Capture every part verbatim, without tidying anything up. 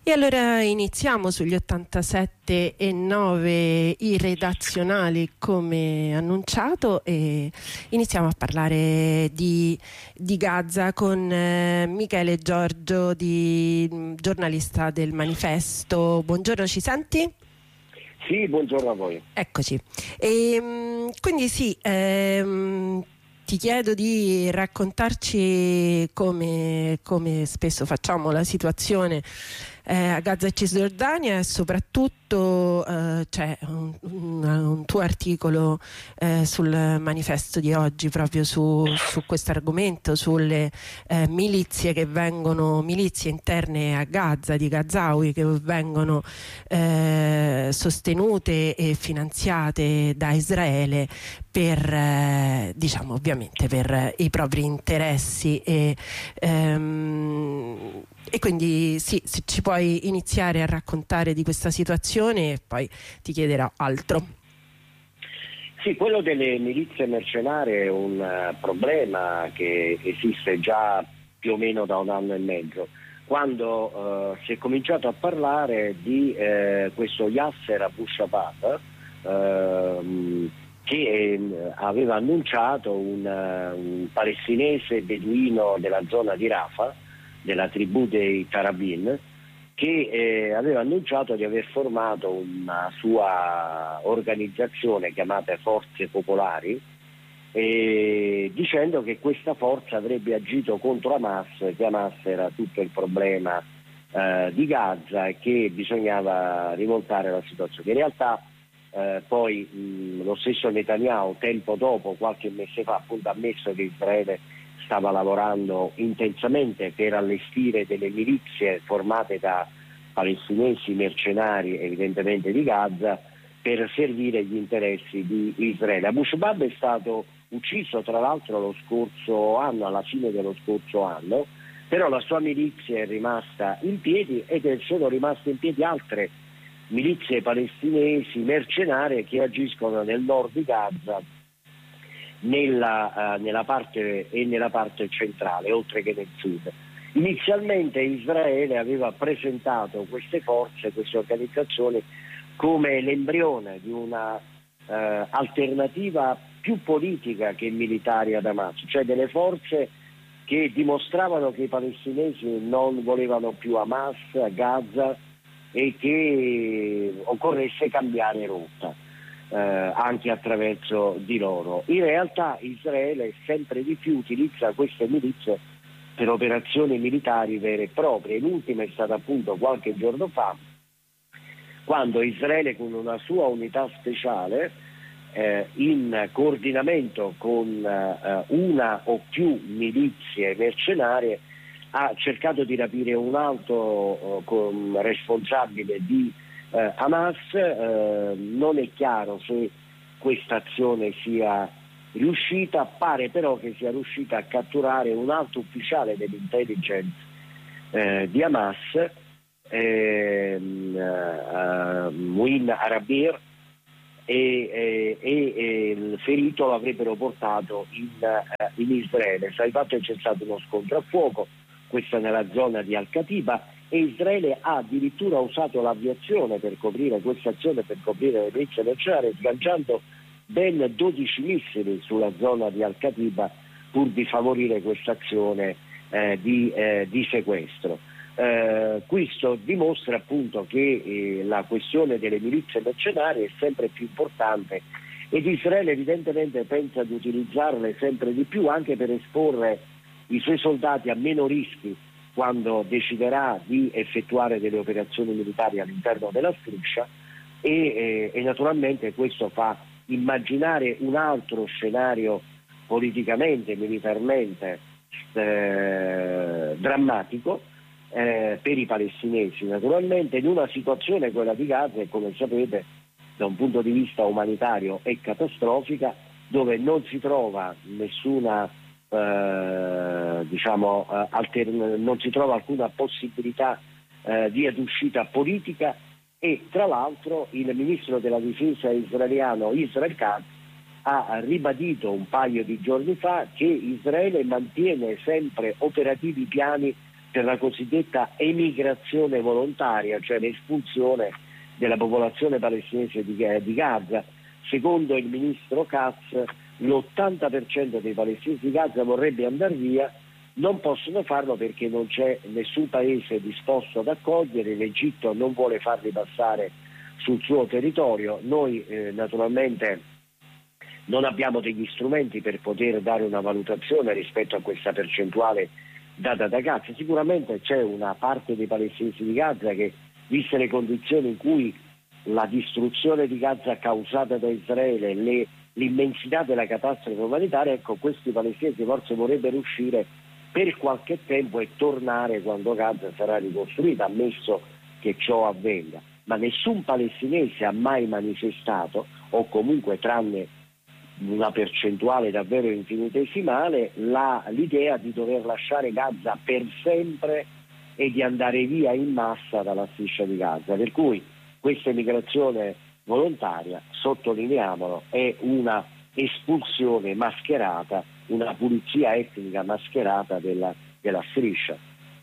E allora iniziamo sugli ottantasette e nove i redazionali come annunciato e iniziamo a parlare di, di Gaza con eh, Michele Giorgio, di, giornalista del Manifesto. Buongiorno, ci senti? Sì, buongiorno a voi. Eccoci. E, quindi sì, ehm, ti chiedo di raccontarci come, come spesso facciamo la situazione eh, a Gaza e Cisgiordania e soprattutto eh, c'è un, un, un tuo articolo eh, sul Manifesto di oggi proprio su, su questo argomento, sulle eh, milizie che vengono, milizie interne a Gaza, di Gazawi che vengono eh, sostenute e finanziate da Israele per eh, diciamo ovviamente per i propri interessi e, ehm, e quindi sì, se ci puoi iniziare a raccontare di questa situazione e poi ti chiederò altro. Sì, quello delle milizie mercenarie è un uh, problema che esiste già più o meno da un anno e mezzo, quando uh, si è cominciato a parlare di uh, questo Yasser Abu Shabab uh, che eh, aveva annunciato un, uh, un palestinese beduino della zona di Rafah, della tribù dei Tarabin, che eh, aveva annunciato di aver formato una sua organizzazione chiamata Forze Popolari, eh, dicendo che questa forza avrebbe agito contro Hamas, che Hamas era tutto il problema eh, di Gaza e che bisognava rivoltare la situazione. In realtà eh, poi mh, lo stesso Netanyahu tempo dopo, qualche mese fa, appunto ha ammesso che Israele stava lavorando intensamente per allestire delle milizie formate da palestinesi mercenari evidentemente di Gaza per servire gli interessi di Israele. Abu Shabab è stato ucciso tra l'altro lo scorso anno, alla fine dello scorso anno, però la sua milizia è rimasta in piedi ed sono rimaste in piedi altre milizie palestinesi mercenarie che agiscono nel nord di Gaza, Nella, uh, nella parte e nella parte centrale, oltre che nel sud. Inizialmente Israele aveva presentato queste forze, queste organizzazioni, come l'embrione di una uh, alternativa più politica che militare ad Hamas, cioè delle forze che dimostravano che i palestinesi non volevano più Hamas a Gaza e che occorresse cambiare rotta. Eh, anche attraverso di loro. In realtà Israele sempre di più utilizza queste milizie per operazioni militari vere e proprie. L'ultima è stata appunto qualche giorno fa, quando Israele con una sua unità speciale eh, in coordinamento con eh, una o più milizie mercenarie ha cercato di rapire un alto eh, responsabile di Eh, Hamas. Eh, non è chiaro se questa azione sia riuscita, pare però che sia riuscita a catturare un alto ufficiale dell'intelligence eh, di Hamas, eh, eh, Muin Arabir, e, e, e il ferito lo avrebbero portato in, eh, in Israele. Sai fatto che c'è stato uno scontro a fuoco, questa nella zona di Al-Katiba, e Israele ha addirittura usato l'aviazione per coprire questa azione, per coprire le milizie mercenarie, sganciando ben dodici missili sulla zona di Al-Katiba pur di favorire questa azione eh, di, eh, di sequestro. Eh, questo dimostra appunto che eh, la questione delle milizie mercenarie è sempre più importante ed Israele evidentemente pensa di utilizzarle sempre di più anche per esporre i suoi soldati a meno rischi quando deciderà di effettuare delle operazioni militari all'interno della striscia e, eh, e naturalmente questo fa immaginare un altro scenario politicamente, militarmente eh, drammatico eh, per i palestinesi, naturalmente in una situazione, quella di Gaza, e come sapete da un punto di vista umanitario è catastrofica, dove non si trova nessuna Eh, diciamo eh, altern- non si trova alcuna possibilità eh, di uscita politica e tra l'altro il ministro della difesa israeliano Israel Katz ha ribadito un paio di giorni fa che Israele mantiene sempre operativi piani per la cosiddetta emigrazione volontaria, cioè l'espulsione della popolazione palestinese di, di Gaza. Secondo il ministro Katz, l'ottanta per cento dei palestinesi di Gaza vorrebbe andare via, non possono farlo perché non c'è nessun paese disposto ad accogliere, l'Egitto non vuole farli passare sul suo territorio. Noi eh, naturalmente non abbiamo degli strumenti per poter dare una valutazione rispetto a questa percentuale data da Gaza. Sicuramente c'è una parte dei palestinesi di Gaza che, viste le condizioni in cui la distruzione di Gaza causata da Israele, le, l'immensità della catastrofe umanitaria, ecco, questi palestinesi forse vorrebbero uscire per qualche tempo e tornare quando Gaza sarà ricostruita, ammesso che ciò avvenga. Ma nessun palestinese ha mai manifestato, o comunque tranne una percentuale davvero infinitesimale, la, l'idea di dover lasciare Gaza per sempre e di andare via in massa dalla striscia di Gaza. Per cui questa emigrazione volontaria, sottolineiamolo, è una espulsione mascherata, una pulizia etnica mascherata della, della striscia.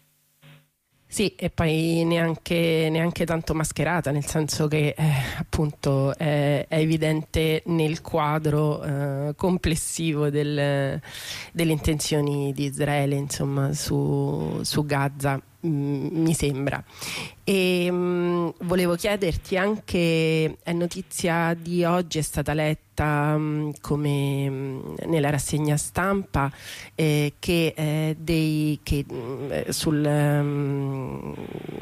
Sì, e poi neanche, neanche tanto mascherata, nel senso che eh, appunto è, è evidente nel quadro eh, complessivo del, delle intenzioni di Israele, insomma, su, su Gaza, mh, mi sembra. E mh, volevo chiederti anche, è notizia di oggi, è stata letta mh, come mh, nella rassegna stampa eh, che, eh, dei, che mh, sul mh,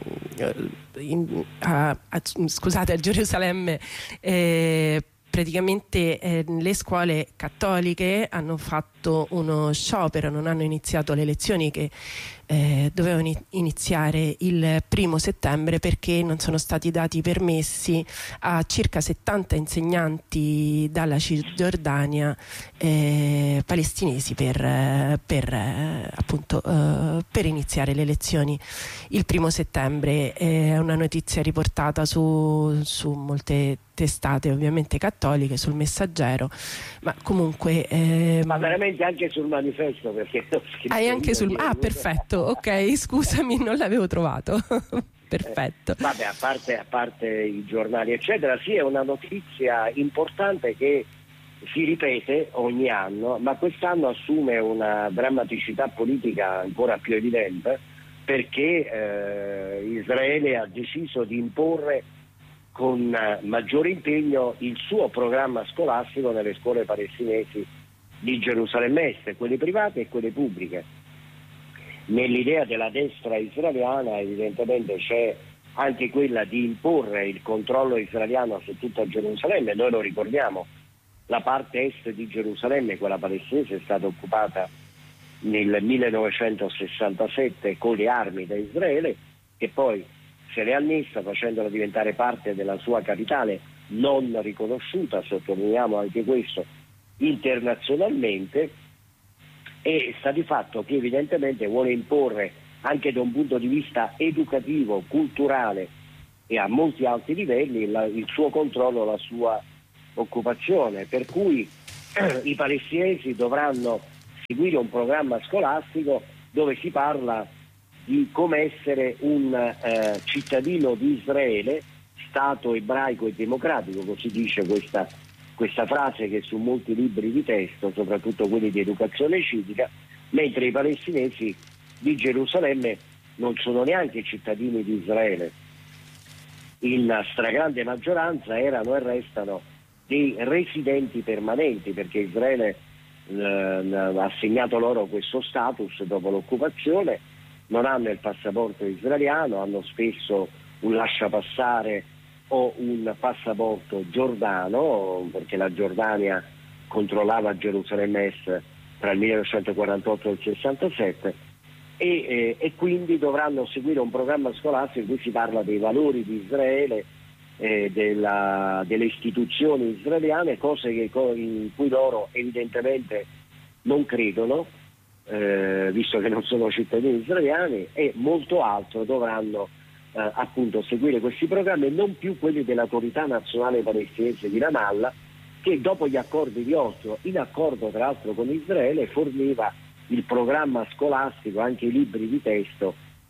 in, a, a, scusate a Gerusalemme eh, praticamente eh, le scuole cattoliche hanno fatto uno sciopero, non hanno iniziato le lezioni che eh, dovevano iniziare il primo settembre perché non sono stati dati permessi a circa settanta insegnanti dalla Cisgiordania eh, palestinesi per, per eh, appunto eh, per iniziare le lezioni il primo settembre. È una notizia riportata su, su molte testate ovviamente cattoliche, sul Messaggero, ma comunque ehm... ma veramente anche sul Manifesto, perché ah, anche sul ah perfetto, ok, scusami, non l'avevo trovato. Perfetto. Eh, vabbè, a parte, a parte i giornali eccetera, sì, è una notizia importante che si ripete ogni anno, ma quest'anno assume una drammaticità politica ancora più evidente perché eh, Israele ha deciso di imporre con maggiore impegno il suo programma scolastico nelle scuole palestinesi di Gerusalemme Est, quelle private e quelle pubbliche. Nell'idea della destra israeliana evidentemente c'è anche quella di imporre il controllo israeliano su tutta Gerusalemme. Noi lo ricordiamo, la parte est di Gerusalemme, quella palestinese, è stata occupata nel millenovecentosessantasette con le armi da Israele, che poi se l'è annessa facendola diventare parte della sua capitale non riconosciuta, sottolineiamo anche questo, internazionalmente, e sta di fatto che evidentemente vuole imporre anche da un punto di vista educativo, culturale e a molti altri livelli la, il suo controllo, la sua occupazione, per cui eh, i palestinesi dovranno seguire un programma scolastico dove si parla di come essere un eh, cittadino di Israele, Stato ebraico e democratico, così dice questa, questa frase che è su molti libri di testo, soprattutto quelli di educazione civica, mentre i palestinesi di Gerusalemme non sono neanche cittadini di Israele. In stragrande maggioranza erano e restano dei residenti permanenti, perché Israele eh, ha assegnato loro questo status dopo l'occupazione. Non hanno il passaporto israeliano, hanno spesso un lasciapassare o un passaporto giordano, perché la Giordania controllava Gerusalemme Est tra il millenovecentoquarantotto e il sessantasette, e, eh, e quindi dovranno seguire un programma scolastico in cui si parla dei valori di Israele, eh, della, delle istituzioni israeliane, cose che, in cui loro evidentemente non credono, Eh, visto che non sono cittadini israeliani, e molto altro. Dovranno eh, appunto seguire questi programmi e non più quelli dell'autorità nazionale palestinese di Ramallah, che dopo gli accordi di Oslo, in accordo tra l'altro con Israele, forniva il programma scolastico, anche i libri di testo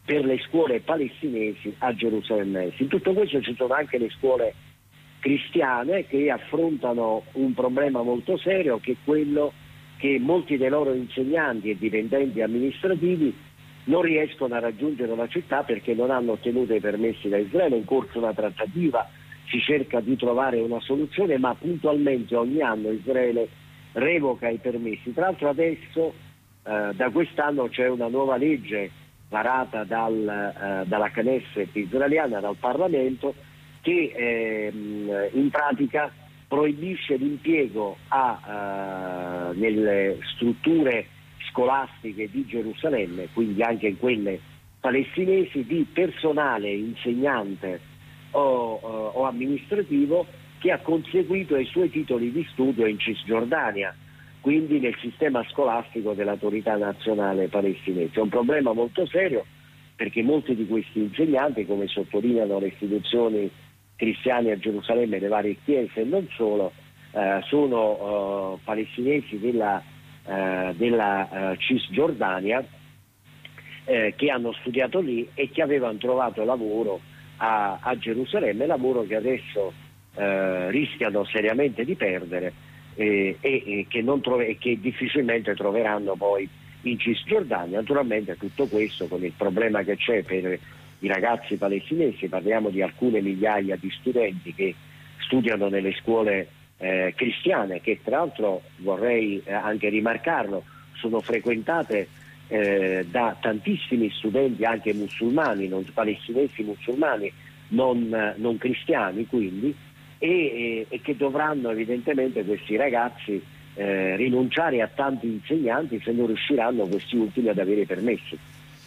per le scuole palestinesi a Gerusalemme Est. In tutto questo ci sono anche le scuole cristiane che affrontano un problema molto serio, che è quello che molti dei loro insegnanti e dipendenti amministrativi non riescono a raggiungere la città perché non hanno ottenuto i permessi da Israele. È in corso una trattativa, si cerca di trovare una soluzione, ma puntualmente ogni anno Israele revoca i permessi. Tra l'altro adesso eh, da quest'anno c'è una nuova legge varata dal, eh, dalla Knesset israeliana, dal Parlamento, che eh, in pratica proibisce l'impiego a, uh, nelle strutture scolastiche di Gerusalemme, quindi anche in quelle palestinesi, di personale insegnante o, o, o amministrativo che ha conseguito i suoi titoli di studio in Cisgiordania, quindi nel sistema scolastico dell'autorità nazionale palestinese. È un problema molto serio perché molti di questi insegnanti, come sottolineano le istituzioni cristiani a Gerusalemme, le varie chiese e non solo, eh, sono eh, palestinesi della, eh, della eh, Cisgiordania eh, che hanno studiato lì e che avevano trovato lavoro a, a Gerusalemme, lavoro che adesso eh, rischiano seriamente di perdere eh, e, e, che non trove, e che difficilmente troveranno poi in Cisgiordania. Naturalmente tutto questo con il problema che c'è per i ragazzi palestinesi, parliamo di alcune migliaia di studenti che studiano nelle scuole eh, cristiane, che tra l'altro vorrei eh, anche rimarcarlo, sono frequentate eh, da tantissimi studenti anche musulmani, non, palestinesi musulmani, non, non cristiani quindi, e, e, e che dovranno evidentemente questi ragazzi eh, rinunciare a tanti insegnanti se non riusciranno questi ultimi ad avere i permessi.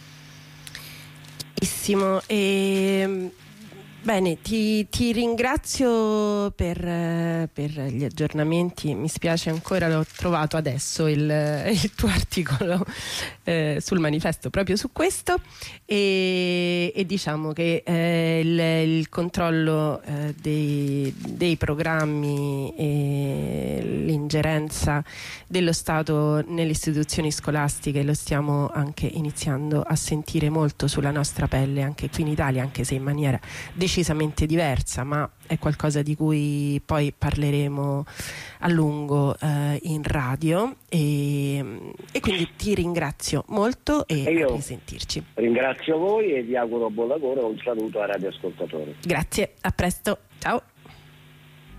E, bene, ti, ti ringrazio per, per gli aggiornamenti. Mi spiace ancora, l'ho trovato adesso il, il tuo articolo eh, sul manifesto proprio su questo, e, e diciamo che eh, il, il controllo eh, dei, dei programmi e l'ingerenza dello Stato nelle istituzioni scolastiche lo stiamo anche iniziando a sentire molto sulla nostra pelle anche qui in Italia, anche se in maniera decisamente diversa, ma è qualcosa di cui poi parleremo a lungo eh, in radio, e, e quindi ti ringrazio molto e, e io a risentirci. Ringrazio voi e vi auguro buon lavoro e un saluto ai radioascoltatori. Grazie, a presto, ciao.